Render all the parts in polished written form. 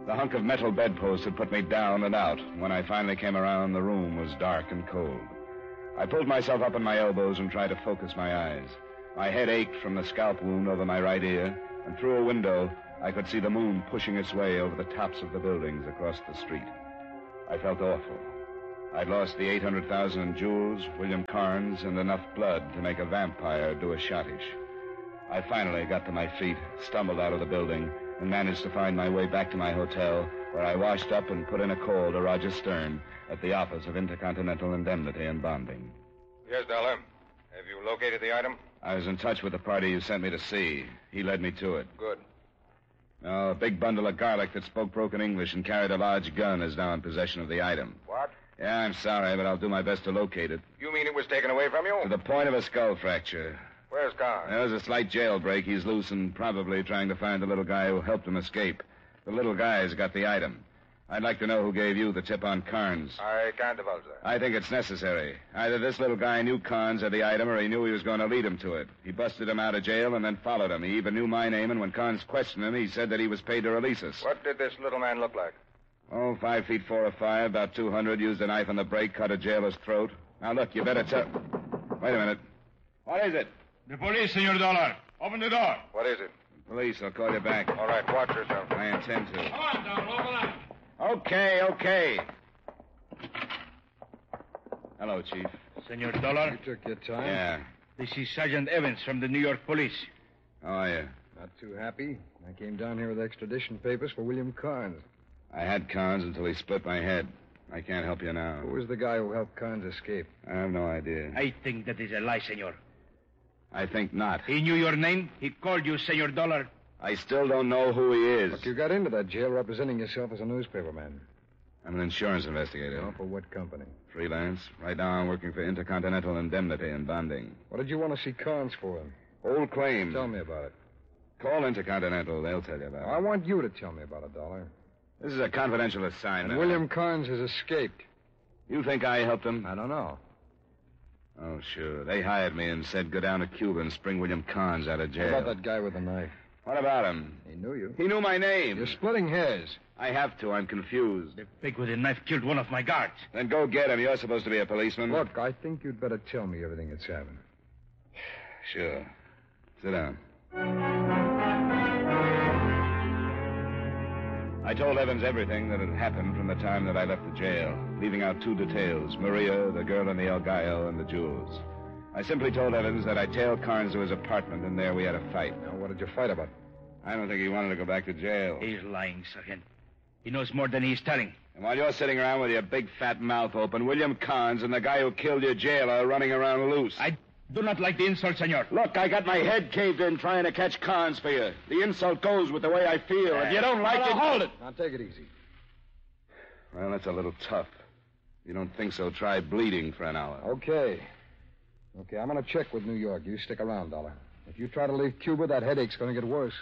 The hunk of metal bedpost had put me down and out. When I finally came around, the room was dark and cold. I pulled myself up on my elbows and tried to focus my eyes. My head ached from the scalp wound over my right ear, and through a window, I could see the moon pushing its way over the tops of the buildings across the street. I felt awful. I'd lost the 800,000 in jewels, William Carnes, and enough blood to make a vampire do a schottisch. I finally got to my feet, stumbled out of the building, and managed to find my way back to my hotel, where I washed up and put in a call to Roger Stern at the office of Intercontinental Indemnity and Bonding. Yes, Dollar. Have you located the item? I was in touch with the party you sent me to see. He led me to it. Good. Now, a big bundle of garlic that spoke broken English and carried a large gun is now in possession of the item. What? Yeah, I'm sorry, but I'll do my best to locate it. You mean it was taken away from you? To the point of a skull fracture. Where's Carnes? There was a slight jailbreak. He's loose and probably trying to find the little guy who helped him escape. The little guy's got the item. I'd like to know who gave you the tip on Carnes. I can't divulge that. I think it's necessary. Either this little guy knew Carnes had the item or he knew he was going to lead him to it. He busted him out of jail and then followed him. He even knew my name, and when Carnes questioned him, he said that he was paid to release us. What did this little man look like? Oh, 5 feet 4 or 5, about 200, used a knife on the break, cut a jailer's throat. Now, look, you better tell... Wait a minute. What is it? The police, Senor Dollar. Open the door. What is it? Police, I'll call you back. All right, watch yourself. I intend to. Come on, Dollar, open up. Okay. Hello, Chief. Senor Dollar. You took your time? Yeah. This is Sergeant Evans from the New York Police. How are you? Not too happy. I came down here with extradition papers for William Carnes. I had Carnes until he split my head. I can't help you now. Who was the guy who helped Carnes escape? I have no idea. I think that is a lie, senor. I think not. He knew your name. He called you Senor Dollar. I still don't know who he is. Look, you got into that jail representing yourself as a newspaperman. I'm an insurance investigator. Oh, for what company? Freelance. Right now I'm working for Intercontinental Indemnity and Bonding. What did you want to see Carnes for? Old claim. Tell me about it. Call Intercontinental. They'll tell you about it. I want you to tell me about it, Dollar. This is a confidential assignment. And William Carnes has escaped. You think I helped him? I don't know. Oh, sure. They hired me and said go down to Cuba and spring William Carnes out of jail. What about that guy with the knife? What about him? He knew you. He knew my name. You're splitting hairs. I have to. I'm confused. The pig with the knife killed one of my guards. Then go get him. You're supposed to be a policeman. Look, I think you'd better tell me everything that's happened. Sure. Sit down. I told Evans everything that had happened from the time that I left the jail, leaving out 2 details, Maria, the girl in the El Gallo, and the jewels. I simply told Evans that I tailed Carnes to his apartment, and there we had a fight. Now, what did you fight about? I don't think he wanted to go back to jail. He's lying, Sergeant. He knows more than he's telling. And while you're sitting around with your big fat mouth open, William Carnes and the guy who killed your jailer are running around loose. I do not like the insult, senor. Look, I got my head caved in trying to catch Carnes for you. The insult goes with the way I feel. If you don't like it... Hold it. Now, take it easy. Well, that's a little tough. If you don't think so, try bleeding for an hour. Okay, I'm going to check with New York. You stick around, Dollar. If you try to leave Cuba, that headache's going to get worse.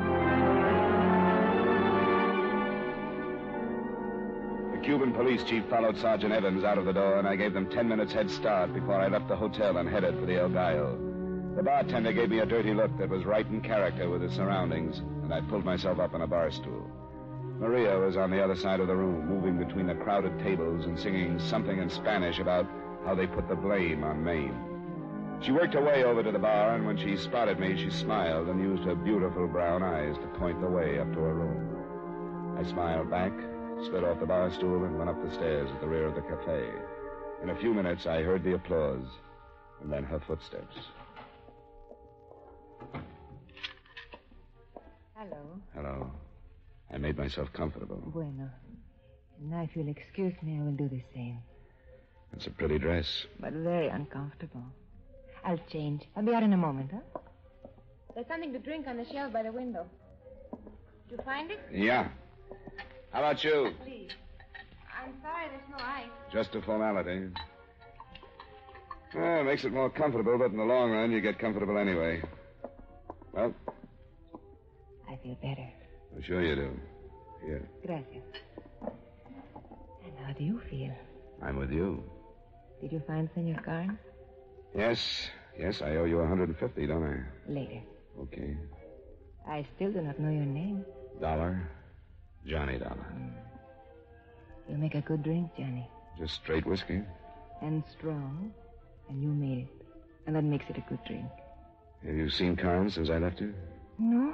The Cuban police chief followed Sergeant Evans out of the door, and I gave them 10 minutes head start before I left the hotel and headed for the El Gallo. The bartender gave me a dirty look that was right in character with his surroundings, and I pulled myself up on a bar stool. Maria was on the other side of the room, moving between the crowded tables and singing something in Spanish about how they put the blame on Maine. She worked her way over to the bar, and when she spotted me, she smiled and used her beautiful brown eyes to point the way up to her room. I smiled back, slid off the bar stool, and went up the stairs at the rear of the cafe. In a few minutes, I heard the applause, and then her footsteps. Hello. Hello. I made myself comfortable. Bueno. Now, if you'll excuse me, I will do the same. It's a pretty dress. But very uncomfortable. I'll change. I'll be out in a moment, huh? There's something to drink on the shelf by the window. Did you find it? Yeah. How about you? Please. I'm sorry there's no ice. Just a formality. Well, it makes it more comfortable, but in the long run, you get comfortable anyway. Well? I feel better. I'm sure you do. Here. Gracias. And how do you feel? I'm with you. Did you find Senor Carnes? Yes, I owe you 150, don't I? Later. Okay. I still do not know your name. Dollar. Johnny Dollar. You make a good drink, Johnny. Just straight whiskey? And strong. And you made it. And that makes it a good drink. Have you seen Carnes since I left you? No?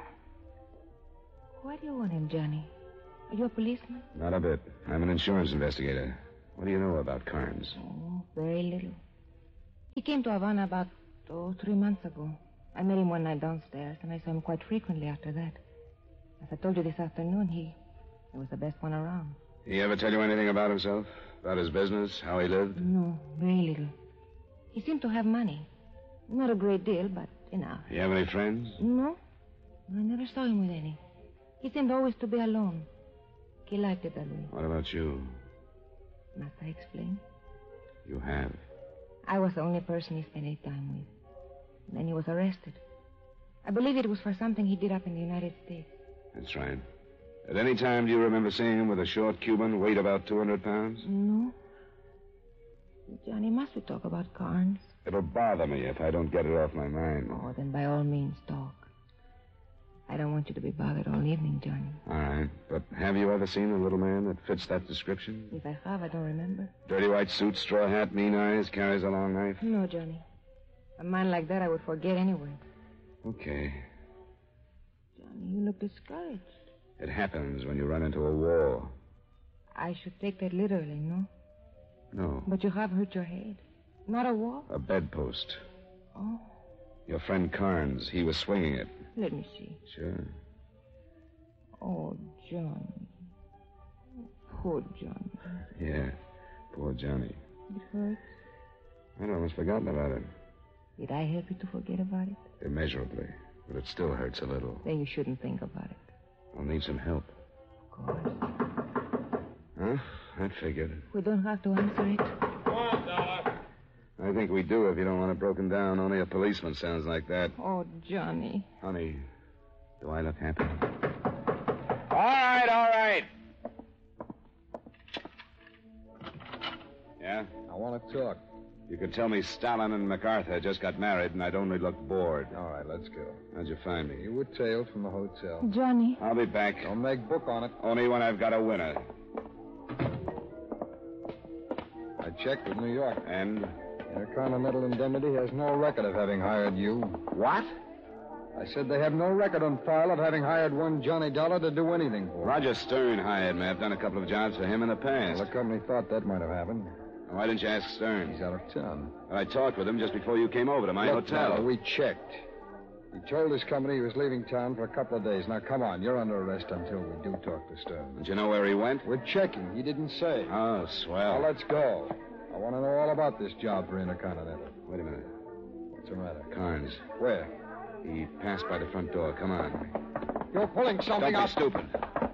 Why do you want him, Johnny? Are you a policeman? Not a bit. I'm an insurance investigator. What do you know about Carnes? Oh, very little. He came to Havana about, 3 months ago. I met him one night downstairs, and I saw him quite frequently after that. As I told you this afternoon, he was the best one around. He ever tell you anything about himself? About his business? How he lived? No, very little. He seemed to have money. Not a great deal, but enough. You have any friends? No. I never saw him with any. He seemed always to be alone. He liked it that way. What about you? Must I explain? You have. I was the only person he spent any time with. Then he was arrested. I believe it was for something he did up in the United States. That's right. At any time, do you remember seeing him with a short Cuban, weight about 200 pounds? No. Johnny, must we talk about Carnes? It'll bother me if I don't get it off my mind. Oh, then by all means, talk. I don't want you to be bothered all evening, Johnny. All right. But have you ever seen a little man that fits that description? If I have, I don't remember. Dirty white suit, straw hat, mean eyes, carries a long knife? No, Johnny. A man like that I would forget anyway. Okay. Johnny, you look discouraged. It happens when you run into a wall. I should take that literally, no? No. But you have hurt your head. Not a wall? A bedpost. Oh, Your friend Carnes, he was swinging it. let me see. Sure. Oh, Johnny. Poor Johnny. Yeah. Poor Johnny. It hurts. I'd almost forgotten about it. Did I help you to forget about it? Immeasurably. But it still hurts a little. Then you shouldn't think about it. I'll need some help. Of course. Huh? I figured. We don't have to answer it. I think we do if you don't want it broken down. Only a policeman sounds like that. Oh, Johnny. Honey, do I look happy? All right. Yeah? I want to talk. You could tell me Stalin and MacArthur just got married and I'd only look bored. All right, let's go. How'd you find me? You were tailed from the hotel. Johnny. I'll be back. Don't make book on it. Only when I've got a winner. I checked with New York. And? Intercontinental Indemnity has no record of having hired you. What? I said they have no record on file of having hired one Johnny Dollar to do anything for. Roger Stern hired me. I've done a couple of jobs for him in the past. Well, the company thought that might have happened. Why didn't you ask Stern? He's out of town. Well, I talked with him just before you came over to my Look, hotel. Dollar, we checked. He told his company he was leaving town for a couple of days. Now, come on. You're under arrest until we do talk to Stern. Did you know where he went? We're checking. He didn't say. Oh, swell. Now, let's go. I want to know all about this job for Intercontinental. Wait a minute. What's the matter? Carnes. Where? He passed by the front door. Come on. You're pulling something Don't be out. stupid.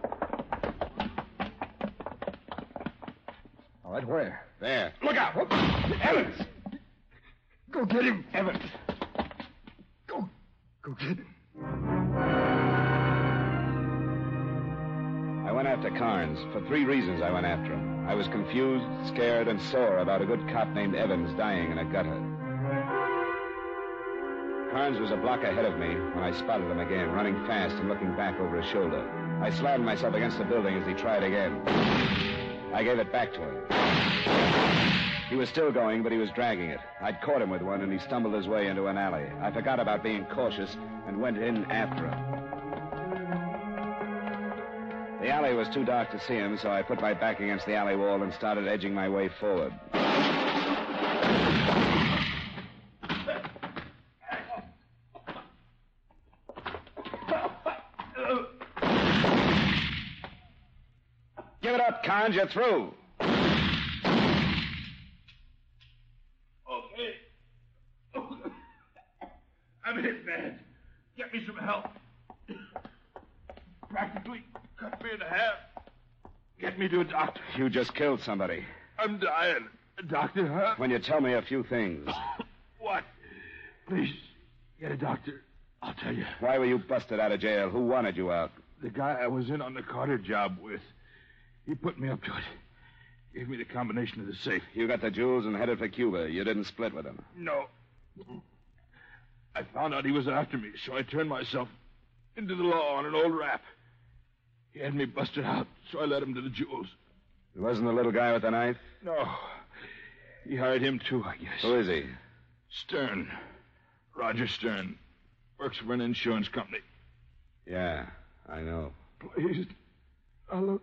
All right, where? There. Look out! Evans! Go get him. Evans! Go get him. I went after Carnes. For 3 reasons I went after him. I was confused, scared, and sore about a good cop named Evans dying in a gutter. Carnes was a block ahead of me when I spotted him again, running fast and looking back over his shoulder. I slammed myself against the building as he tried again. I gave it back to him. He was still going, but he was dragging it. I'd caught him with one, and he stumbled his way into an alley. I forgot about being cautious and went in after him. The alley was too dark to see him, so I put my back against the alley wall and started edging my way forward. Give it up, Carnes. You're through. Okay. I'm hit bad. Get me some help. Practically cut me in half. Get me to a doctor. You just killed somebody. I'm dying. Doctor, huh? When you tell me a few things. What? Please, get a doctor. I'll tell you. Why were you busted out of jail? Who wanted you out? The guy I was in on the Carter job with, he put me up to it. Gave me the combination of the safe. You got the jewels and headed for Cuba. You didn't split with him. No. I found out he was after me, so I turned myself into the law on an old rap. He had me busted out, so I led him to the jewels. It wasn't the little guy with the knife? No. He hired him, too, I guess. Who is he? Stern. Roger Stern. Works for an insurance company. Yeah, I know. Please. Oh, look.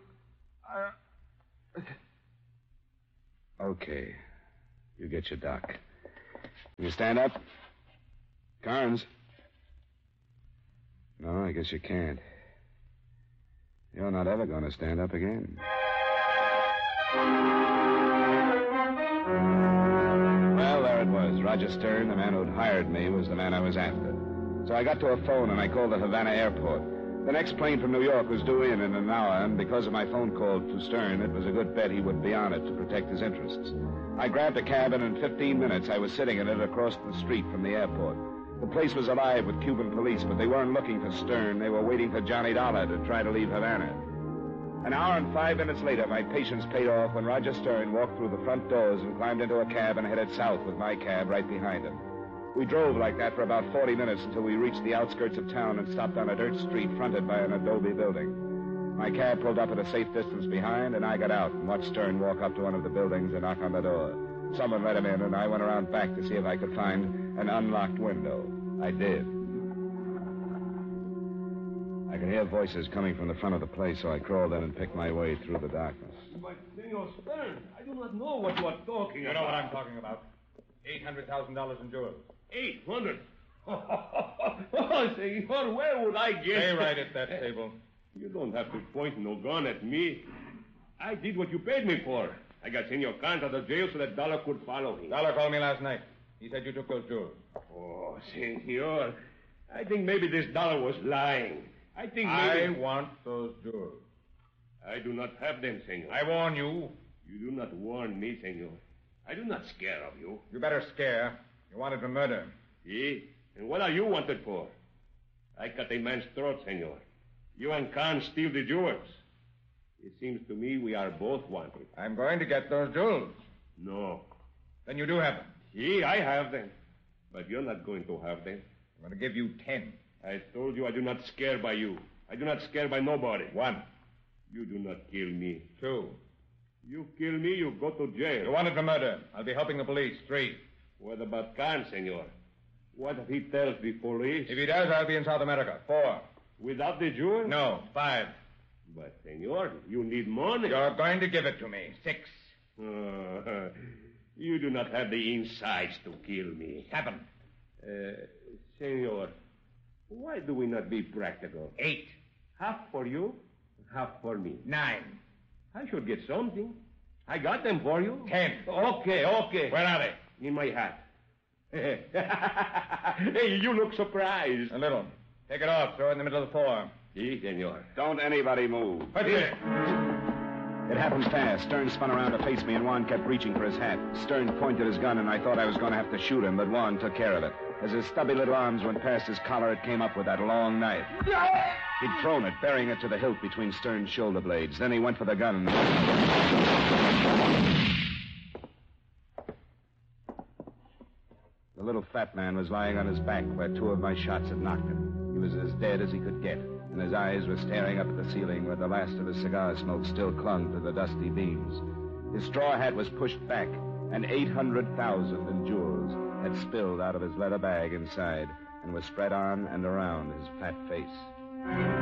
Okay. You get your doc. Can you stand up? Carnes? No, I guess you can't. You're not ever going to stand up again. Well, there it was. Roger Stern, the man who'd hired me, was the man I was after. So I got to a phone and I called the Havana airport. The next plane from New York was due in an hour, and because of my phone call to Stern, it was a good bet he would be on it to protect his interests. I grabbed a cab, and in 15 minutes I was sitting in it across the street from the airport. The place was alive with Cuban police, but they weren't looking for Stern. They were waiting for Johnny Dollar to try to leave Havana. An hour and 5 minutes later, my patience paid off when Roger Stern walked through the front doors and climbed into a cab and headed south with my cab right behind him. We drove like that for about 40 minutes until we reached the outskirts of town and stopped on a dirt street fronted by an adobe building. My cab pulled up at a safe distance behind, and I got out and watched Stern walk up to one of the buildings and knock on the door. Someone let him in, and I went around back to see if I could find an unlocked window. I did. I could hear voices coming from the front of the place, so I crawled in and picked my way through the darkness. But, Senor Stern, I do not know what you are talking about. You know what I'm talking about. $800,000 in jewels. 800? Oh, senor, where would I get... Stay right at that table. You don't have to point no gun at me. I did what you paid me for. I got Senor Carnes out of jail so that Dollar could follow him. Dollar called me last night. He said you took those jewels. Oh, senor, I think maybe this Dollar was lying. I think maybe... I want those jewels. I do not have them, senor. I warn you. You do not warn me, senor. I do not scare of you. You better scare. You wanted to murder. Eh? And what are you wanted for? I cut a man's throat, senor. You and Khan steal the jewels. It seems to me we are both wanted. I'm going to get those jewels. No. Then you do have them. See, I have them. But you're not going to have them. I'm going to give you 10. I told you I do not scare by you. I do not scare by nobody. 1. You do not kill me. 2. You kill me, you go to jail. You wanted for murder. I'll be helping the police. 3. What about Khan, senor? What if he tells the police? If he does, I'll be in South America. 4. Without the jewel? No. 5. But, senor, you need money. You're going to give it to me. 6. You do not have the insides to kill me. 7. Senor, why do we not be practical? 8. Half for you, half for me. 9. I should get something. I got them for you. 10. Okay. Where are they? In my hat. Hey, you look surprised. A little. Take it off. Throw it in the middle of the floor. Si, senor. Don't anybody move. What's it? It happened fast. Stern spun around to face me, and Juan kept reaching for his hat. Stern pointed his gun, and I thought I was going to have to shoot him, but Juan took care of it. As his stubby little arms went past his collar, it came up with that long knife. He'd thrown it, burying it to the hilt between Stern's shoulder blades. Then he went for the gun. The little fat man was lying on his back where 2 of my shots had knocked him. He was as dead as he could get, and his eyes were staring up at the ceiling where the last of his cigar smoke still clung to the dusty beams. His straw hat was pushed back, and 800,000 in jewels had spilled out of his leather bag inside and was spread on and around his fat face.